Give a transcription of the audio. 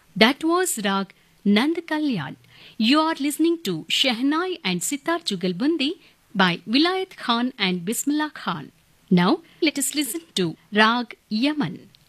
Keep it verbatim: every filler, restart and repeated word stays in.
That was Rag Nand Kalyan. You are listening to Shehnai and Sitar Jugalbundi by Vilayat Khan and Bismillah Khan. Now let us listen to Rag Yaman.